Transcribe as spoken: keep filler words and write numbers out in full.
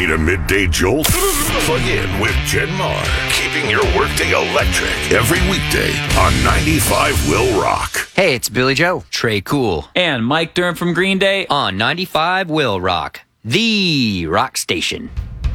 Need a midday jolt? Plug in with Jen Marr, keeping your workday electric every weekday on ninety-five Will Rock. Hey, it's Billy Joe, Trey Cool, and Mike Durham from Green Day on ninety-five Will Rock, the rock station.